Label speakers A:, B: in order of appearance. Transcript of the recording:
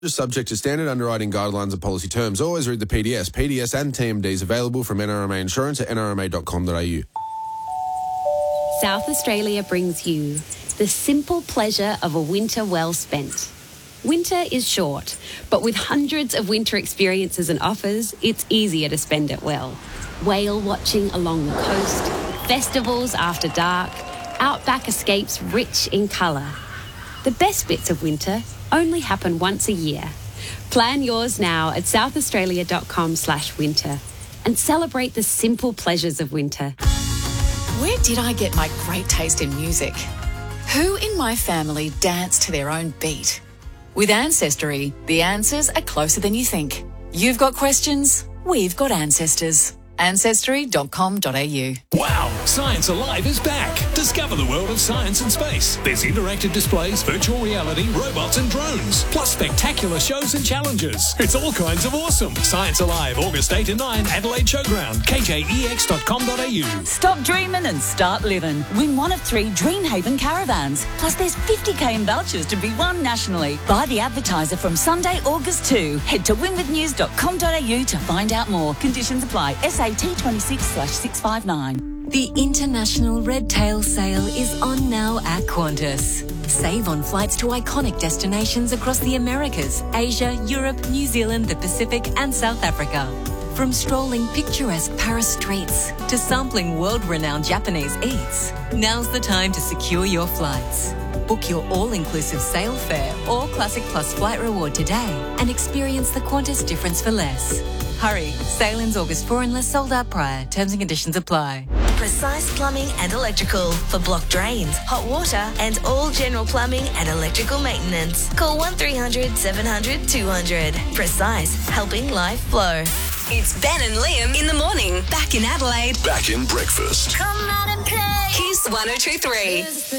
A: Just subject to standard underwriting guidelines and policy terms. Always read the PDS. PDS and TMDs available from NRMA Insurance at nrma.com.au.
B: South Australia brings you the simple pleasure of a winter well spent. Winter is short, but with hundreds of winter experiences and offers, it's easier to spend it well. Whale watching along the coast, festivals after dark, outback escapes rich in colour. The best bits of winter only happen once a year. Plan yours now at southaustralia.com/winter and celebrate the simple pleasures of winter.
C: Where did I get my great taste in music? Who in my family danced to their own beat? With Ancestry, the answers are closer than you think. You've got questions, we've got ancestors. Ancestry.com.au.
D: Wow! Science Alive is back. Discover the world of science and space. There's interactive displays, virtual reality, robots and drones, plus spectacular shows and challenges. It's all kinds of awesome. Science Alive, August 8 and 9, Adelaide Showground, kjex.com.au.
E: Stop dreaming and start living. Win one of 3 Dreamhaven caravans. Plus there's 50k in vouchers to be won nationally. Buy the advertiser from Sunday, August 2. Head to winwithnews.com.au to find out more. Conditions apply. SAT26/659.
F: The International Red Tail Sale is on now at Qantas. Save on flights to iconic destinations across the Americas, Asia, Europe, New Zealand, the Pacific and South Africa. From strolling picturesque Paris streets to sampling world-renowned Japanese eats, now's the time to secure your flights. Book your all-inclusive sale fare or Classic Plus flight reward today and experience the Qantas difference for less. Hurry, sale ends August 4 unless sold out prior. Terms and conditions apply.
G: Precise Plumbing and Electrical for block drains, hot water and all general plumbing and electrical maintenance. Call 1300 700 200. Precise, helping life flow. It's Ben and Liam in the morning. Back in Adelaide.
D: Back in breakfast.
G: Come out and play. Kiss 102.3.